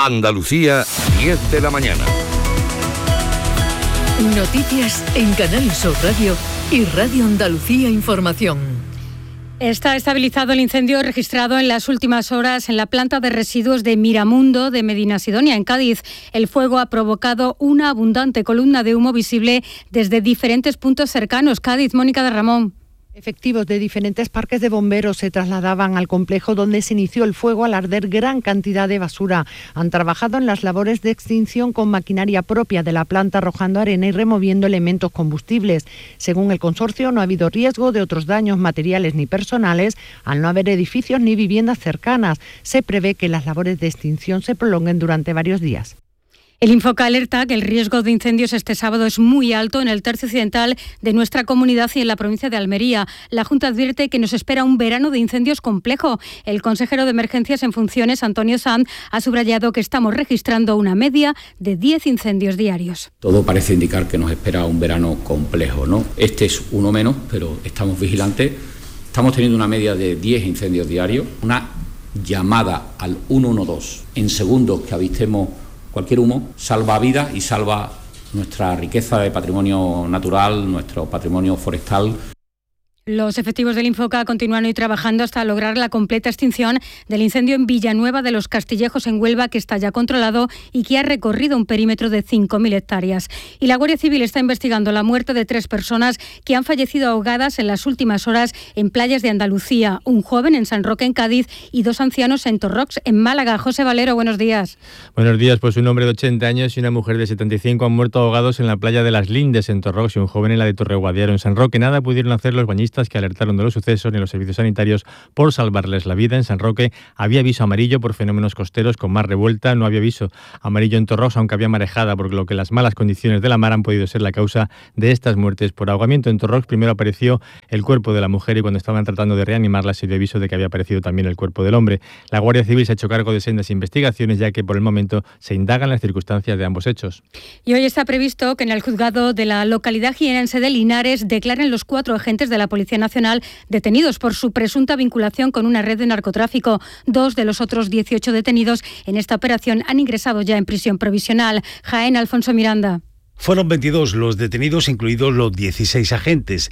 Andalucía, 10 de la mañana. Noticias en Canal Sur Radio y Radio Andalucía Información. Está estabilizado el incendio registrado en las últimas horas en la planta de residuos de Miramundo de Medinasidonia, en Cádiz. El fuego ha provocado una abundante columna de humo visible desde diferentes puntos cercanos. Cádiz, Mónica de Ramón. Efectivos de diferentes parques de bomberos se trasladaban al complejo donde se inició el fuego al arder gran cantidad de basura. Han trabajado en las labores de extinción con maquinaria propia de la planta, arrojando arena y removiendo elementos combustibles. Según el consorcio, no ha habido riesgo de otros daños materiales ni personales, al no haber edificios ni viviendas cercanas. Se prevé que las labores de extinción se prolonguen durante varios días. El Infoca alerta que el riesgo de incendios este sábado es muy alto en el tercio occidental de nuestra comunidad y en la provincia de Almería. La Junta advierte que nos espera un verano de incendios complejo. El consejero de Emergencias en funciones, Antonio Sanz, ha subrayado que estamos registrando una media de 10 incendios diarios. Todo parece indicar que nos espera un verano complejo, ¿no? Este es uno menos, pero estamos vigilantes. Estamos teniendo una media de 10 incendios diarios, una llamada al 112 en segundos que avistemos cualquier humo salva vidas y salva nuestra riqueza de patrimonio natural, nuestro patrimonio forestal. Los efectivos del Infoca continúan hoy trabajando hasta lograr la completa extinción del incendio en Villanueva de los Castillejos, en Huelva, que está ya controlado y que ha recorrido un perímetro de 5.000 hectáreas. Y la Guardia Civil está investigando la muerte de 3 personas que han fallecido ahogadas en las últimas horas en playas de Andalucía. Un joven en San Roque, en Cádiz, y 2 ancianos en Torrox, en Málaga. José Valero, buenos días. Buenos días. Pues un hombre de 80 años y una mujer de 75 han muerto ahogados en la playa de Las Lindes, en Torrox, y un joven en la de Torreguadiaro, en San Roque. Nada pudieron hacer los bañistas que alertaron de los sucesos ni los servicios sanitarios por salvarles la vida. En San Roque había aviso amarillo por fenómenos costeros con mar revuelta. No había aviso amarillo en Torrox, aunque había marejada, por lo que las malas condiciones de la mar han podido ser la causa de estas muertes por ahogamiento. En Torrox primero apareció el cuerpo de la mujer y cuando estaban tratando de reanimarla se dio aviso de que había aparecido también el cuerpo del hombre. La Guardia Civil se ha hecho cargo de sendas investigaciones, ya que por el momento se indagan las circunstancias de ambos hechos. Y hoy está previsto que en el juzgado de la localidad jienense de Linares declaren los 4 agentes de la Policía Nacional detenidos por su presunta vinculación con una red de narcotráfico. 2 de los otros 18 detenidos en esta operación han ingresado ya en prisión provisional. Jaén, Alfonso Miranda. Fueron 22 los detenidos, incluidos los 16 agentes.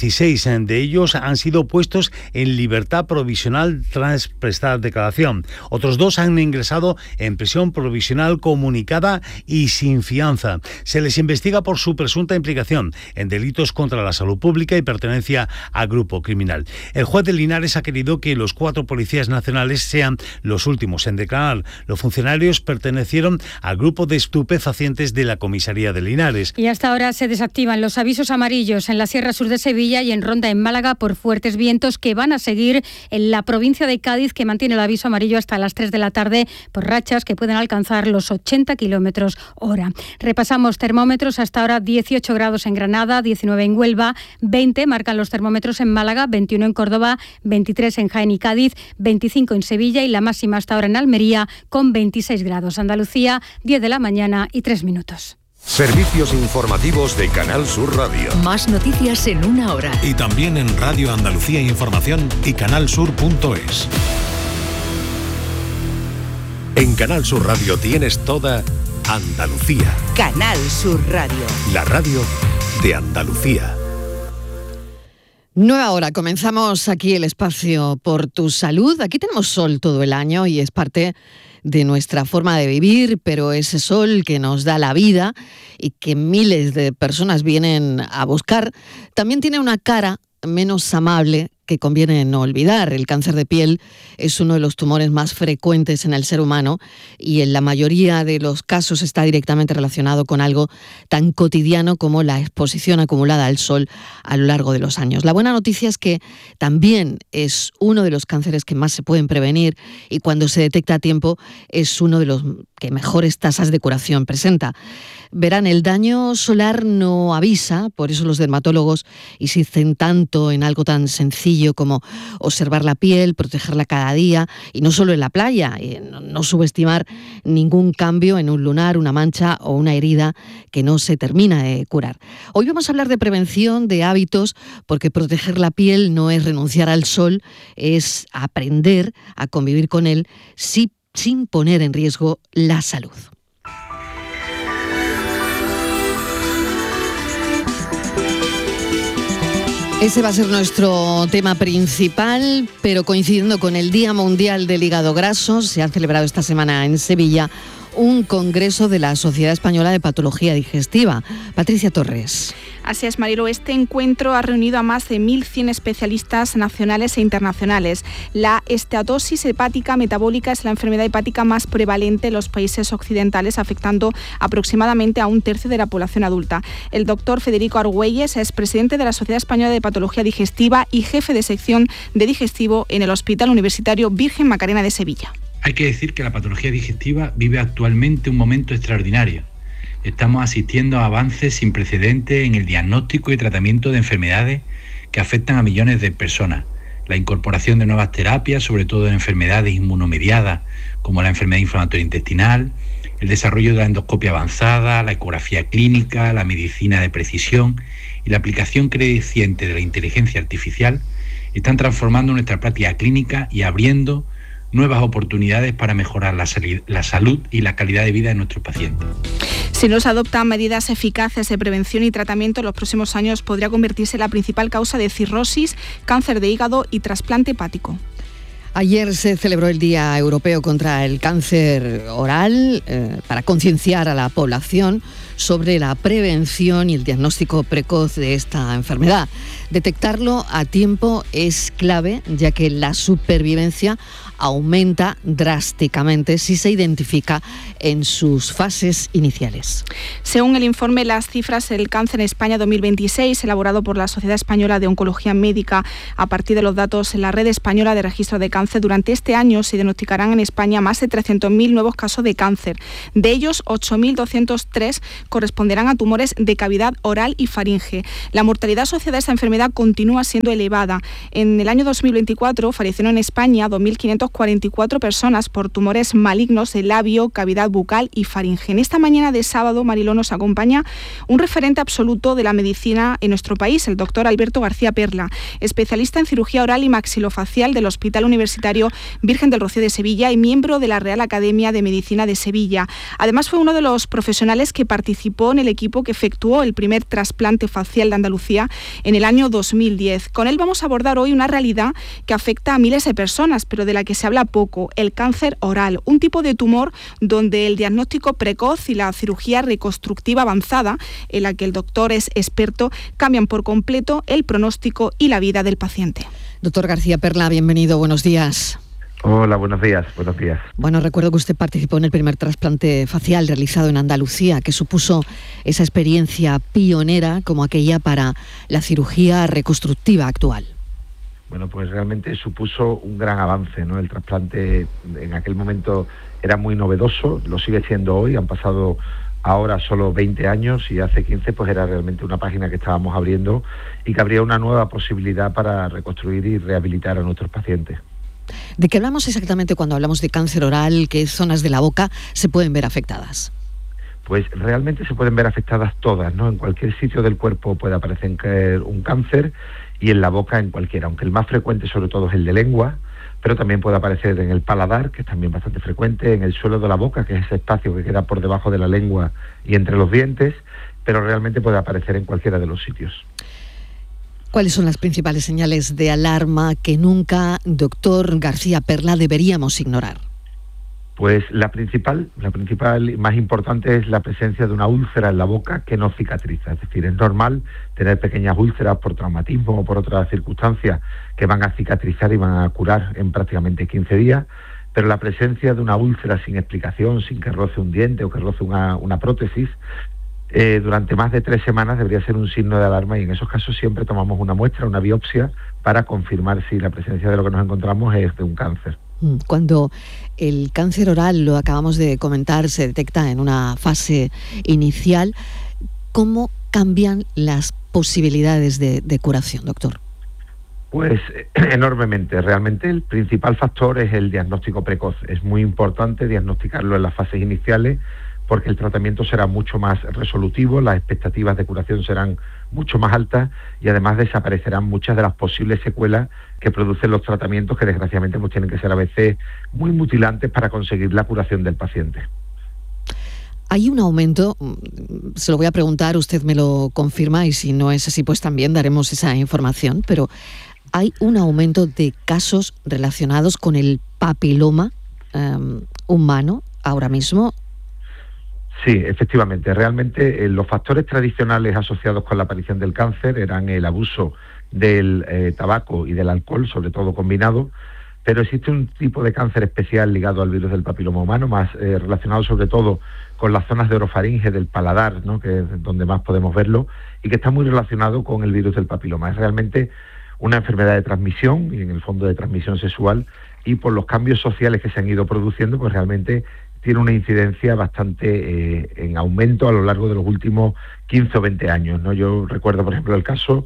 16 de ellos han sido puestos en libertad provisional tras prestar declaración. Otros 2 han ingresado en prisión provisional comunicada y sin fianza. Se les investiga por su presunta implicación en delitos contra la salud pública y pertenencia a grupo criminal. El juez de Linares ha querido que los 4 policías nacionales sean los últimos en declarar. Los funcionarios pertenecieron al grupo de estupefacientes de la comisaría de Linares. Y hasta ahora se desactivan los avisos amarillos en la Sierra Sur de Sevilla y en Ronda, en Málaga, por fuertes vientos que van a seguir en la provincia de Cádiz, que mantiene el aviso amarillo hasta las 3 de la tarde por rachas que pueden alcanzar los 80 kilómetros hora. Repasamos termómetros. Hasta ahora 18 grados en Granada, 19 en Huelva, 20 marcan los termómetros en Málaga, 21 en Córdoba, 23 en Jaén y Cádiz, 25 en Sevilla y la máxima hasta ahora en Almería con 26 grados. Andalucía, 10 de la mañana y 3 minutos. Servicios informativos de Canal Sur Radio. Más noticias en una hora. Y también en Radio Andalucía Información y canalsur.es. En Canal Sur Radio tienes toda Andalucía. Canal Sur Radio. La radio de Andalucía. Nueva hora, comenzamos aquí el espacio Por tu Salud. Aquí tenemos sol todo el año y es parte de nuestra forma de vivir, pero ese sol que nos da la vida y que miles de personas vienen a buscar, también tiene una cara menos amable que conviene no olvidar. El cáncer de piel es uno de los tumores más frecuentes en el ser humano y en la mayoría de los casos está directamente relacionado con algo tan cotidiano como la exposición acumulada al sol a lo largo de los años. La buena noticia es que también es uno de los cánceres que más se pueden prevenir y cuando se detecta a tiempo es uno de los que mejores tasas de curación presenta. Verán, el daño solar no avisa, por eso los dermatólogos insisten tanto en algo tan sencillo como observar la piel, protegerla cada día, y no solo en la playa, no subestimar ningún cambio en un lunar, una mancha o una herida que no se termina de curar. Hoy vamos a hablar de prevención, de hábitos, porque proteger la piel no es renunciar al sol, es aprender a convivir con él si sin poner en riesgo la salud. Ese va a ser nuestro tema principal, pero coincidiendo con el Día Mundial del Hígado Graso, se ha celebrado esta semana en Sevilla un congreso de la Sociedad Española de Patología Digestiva. Patricia Torres. Así es, Marilo. Este encuentro ha reunido a más de 1.100 especialistas nacionales e internacionales. La esteatosis hepática metabólica es la enfermedad hepática más prevalente en los países occidentales, afectando aproximadamente a 1/3 de la población adulta. El doctor Federico Argüelles es presidente de la Sociedad Española de Patología Digestiva y jefe de sección de digestivo en el Hospital Universitario Virgen Macarena de Sevilla. Hay que decir que la patología digestiva vive actualmente un momento extraordinario. Estamos asistiendo a avances sin precedentes en el diagnóstico y tratamiento de enfermedades que afectan a millones de personas. La incorporación de nuevas terapias, sobre todo en enfermedades inmunomediadas, como la enfermedad inflamatoria intestinal, el desarrollo de la endoscopia avanzada, la ecografía clínica, la medicina de precisión y la aplicación creciente de la inteligencia artificial, están transformando nuestra práctica clínica y abriendo nuevas oportunidades para mejorar la salud y la calidad de vida de nuestros pacientes. Si no se adoptan medidas eficaces de prevención y tratamiento en los próximos años, podría convertirse en la principal causa de cirrosis, cáncer de hígado y trasplante hepático. Ayer se celebró el Día Europeo contra el Cáncer Oral para concienciar a la población sobre la prevención y el diagnóstico precoz de esta enfermedad. Detectarlo a tiempo es clave, ya que la supervivencia aumenta drásticamente si se identifica en sus fases iniciales. Según el informe Las cifras del cáncer en España 2026, elaborado por la Sociedad Española de Oncología Médica, a partir de los datos en la Red Española de Registro de Cáncer, durante este año se diagnosticarán en España más de 300.000 nuevos casos de cáncer. De ellos, 8.203 corresponderán a tumores de cavidad oral y faringe. La mortalidad asociada a esta enfermedad continúa siendo elevada. En el año 2024 fallecieron en España 2.544 personas por tumores malignos de labio, cavidad bucal y faringe. En esta mañana de sábado, Mariló, nos acompaña un referente absoluto de la medicina en nuestro país, el doctor Alberto García Perla, especialista en cirugía oral y maxilofacial del Hospital Universitario Virgen del Rocío de Sevilla y miembro de la Real Academia de Medicina de Sevilla. Además, fue uno de los profesionales que participó en el equipo que efectuó el primer trasplante facial de Andalucía en el año 2010. Con él vamos a abordar hoy una realidad que afecta a miles de personas, pero de la que se habla poco: el cáncer oral, un tipo de tumor donde el diagnóstico precoz y la cirugía reconstructiva avanzada, en la que el doctor es experto, cambian por completo el pronóstico y la vida del paciente. Doctor García Perla, bienvenido, buenos días. Hola, buenos días, buenos días. Bueno, recuerdo que usted participó en el primer trasplante facial realizado en Andalucía, que supuso esa experiencia pionera como aquella para la cirugía reconstructiva actual. Bueno, pues realmente supuso un gran avance, ¿no? El trasplante en aquel momento era muy novedoso, lo sigue siendo hoy, han pasado ahora solo 20 años y hace 15 pues era realmente una página que estábamos abriendo y que abría una nueva posibilidad para reconstruir y rehabilitar a nuestros pacientes. ¿De qué hablamos exactamente cuando hablamos de cáncer oral? ¿Qué zonas de la boca se pueden ver afectadas? Pues realmente se pueden ver afectadas todas, ¿no? En cualquier sitio del cuerpo puede aparecer un cáncer y en la boca en cualquiera, aunque el más frecuente sobre todo es el de lengua, pero también puede aparecer en el paladar, que es también bastante frecuente, en el suelo de la boca, que es ese espacio que queda por debajo de la lengua y entre los dientes, pero realmente puede aparecer en cualquiera de los sitios. ¿Cuáles son las principales señales de alarma que nunca, doctor García Perla, deberíamos ignorar? Pues la principal y más importante es la presencia de una úlcera en la boca que no cicatriza. Es decir, es normal tener pequeñas úlceras por traumatismo o por otras circunstancias que van a cicatrizar y van a curar en prácticamente 15 días, pero la presencia de una úlcera sin explicación, sin que roce un diente o que roce una prótesis, durante más de 3 semanas debería ser un signo de alarma, y en esos casos siempre tomamos una muestra, una biopsia, para confirmar si la presencia de lo que nos encontramos es de un cáncer. Cuando el cáncer oral, lo acabamos de comentar, se detecta en una fase inicial, ¿cómo cambian las posibilidades de curación, doctor? Pues enormemente. Realmente el principal factor es el diagnóstico precoz. Es muy importante diagnosticarlo en las fases iniciales porque el tratamiento será mucho más resolutivo, las expectativas de curación serán mucho más altas y además desaparecerán muchas de las posibles secuelas que producen los tratamientos, que desgraciadamente pues tienen que ser a veces muy mutilantes para conseguir la curación del paciente. Hay un aumento, se lo voy a preguntar, usted me lo confirma y si no es así pues también daremos esa información, pero ¿hay un aumento de casos relacionados con el papiloma humano ahora mismo? Sí, efectivamente. Realmente los factores tradicionales asociados con la aparición del cáncer eran el abuso del tabaco y del alcohol, sobre todo combinado, pero existe un tipo de cáncer especial ligado al virus del papiloma humano, más relacionado sobre todo con las zonas de orofaringe del paladar, ¿no?, que es donde más podemos verlo, y que está muy relacionado con el virus del papiloma. Es realmente una enfermedad de transmisión, y en el fondo de transmisión sexual, y por los cambios sociales que se han ido produciendo, pues realmente tiene una incidencia bastante en aumento a lo largo de los últimos 15 o 20 años, ¿no? Yo recuerdo, por ejemplo, el caso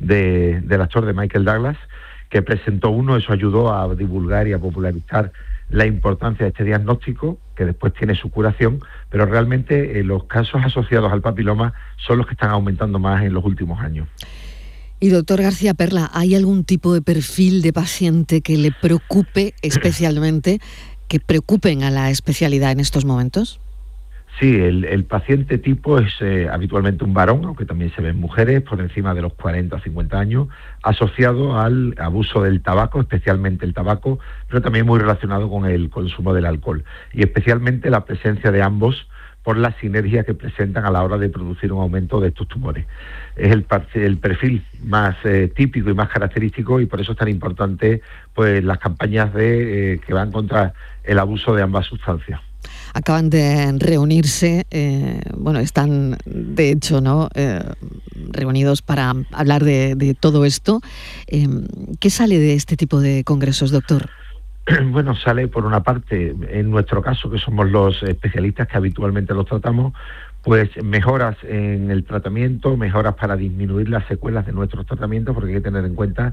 del actor de Michael Douglas, que presentó uno, eso ayudó a divulgar y a popularizar la importancia de este diagnóstico, que después tiene su curación, pero realmente los casos asociados al papiloma son los que están aumentando más en los últimos años. Y doctor García Perla, ¿hay algún tipo de perfil de paciente que le preocupe especialmente, que preocupen a la especialidad en estos momentos? Sí, el paciente tipo es habitualmente un varón, aunque también se ven mujeres por encima de los 40 o 50 años, asociado al abuso del tabaco, especialmente el tabaco, pero también muy relacionado con el consumo del alcohol, y especialmente la presencia de ambos por la sinergia que presentan a la hora de producir un aumento de estos tumores. Es el perfil más típico y más característico, y por eso es tan importante pues las campañas que van contra el abuso de ambas sustancias. Acaban de reunirse, están de hecho reunidos para hablar de todo esto. ¿Qué sale de este tipo de congresos, doctor? Bueno, sale por una parte, en nuestro caso, que somos los especialistas que habitualmente los tratamos, pues mejoras en el tratamiento, mejoras para disminuir las secuelas de nuestros tratamientos, porque hay que tener en cuenta